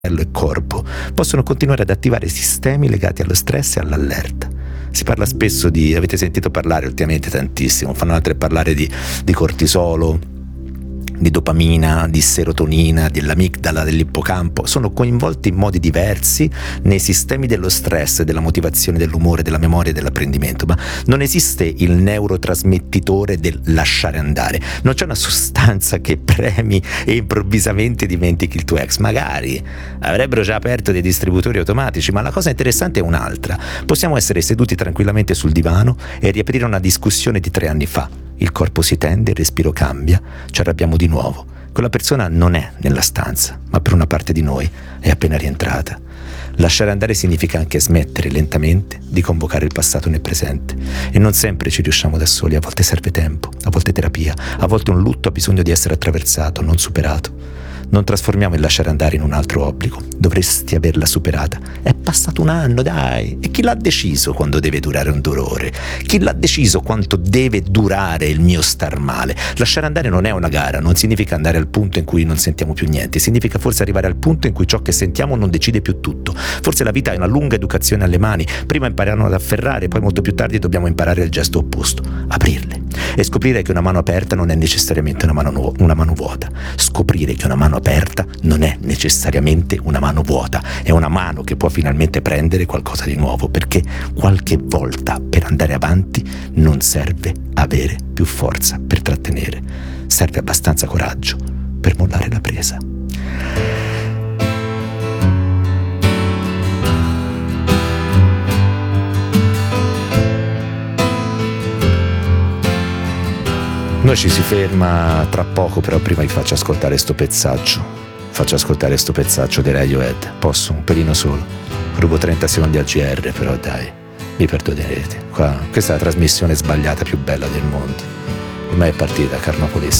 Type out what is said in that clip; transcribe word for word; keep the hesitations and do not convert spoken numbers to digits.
e corpo possono continuare ad attivare sistemi legati allo stress e all'allerta. Si parla spesso di, avete sentito parlare ultimamente tantissimo, fanno altre parlare di, di cortisolo, di dopamina, di serotonina, dell'amigdala, dell'ippocampo. Sono coinvolti in modi diversi nei sistemi dello stress, della motivazione, dell'umore, della memoria e dell'apprendimento, ma non esiste il neurotrasmettitore del lasciare andare. Non c'è una sostanza che premi e improvvisamente dimentichi il tuo ex. Magari avrebbero già aperto dei distributori automatici, ma la cosa interessante è un'altra. Possiamo essere seduti tranquillamente sul divano e riaprire una discussione di tre anni fa. Il corpo si tende, il respiro cambia, ci arrabbiamo di nuovo. Quella persona non è nella stanza, ma per una parte di noi è appena rientrata. Lasciare andare significa anche smettere lentamente di convocare il passato nel presente. E non sempre ci riusciamo da soli, a volte serve tempo, a volte terapia, a volte un lutto ha bisogno di essere attraversato, non superato. Non trasformiamo il lasciare andare in un altro obbligo. Dovresti averla superata. È passato un anno, dai. E chi l'ha deciso quando deve durare un dolore? Chi l'ha deciso quanto deve durare il mio star male? Lasciare andare non è una gara, non significa andare al punto in cui non sentiamo più niente. Significa forse arrivare al punto in cui ciò che sentiamo non decide più tutto. Forse la vita è una lunga educazione alle mani. Prima impariamo ad afferrare, poi molto più tardi dobbiamo imparare il gesto opposto. Aprirle. E scoprire che una mano aperta non è necessariamente una mano, nu- una mano vuota. Scoprire che una mano aperta non è necessariamente una mano vuota, è una mano che può finalmente prendere qualcosa di nuovo, perché qualche volta per andare avanti non serve avere più forza per trattenere, serve abbastanza coraggio per mollare la presa. Noi ci si ferma tra poco, però prima vi faccio ascoltare sto pezzaccio. Faccio ascoltare sto pezzaccio dei Radiohead. Posso? Un pelino solo. Rubo trenta secondi al G R, però dai, mi perdonerete. Qua, questa è la trasmissione sbagliata più bella del mondo. Ormai è partita, Carnopolis.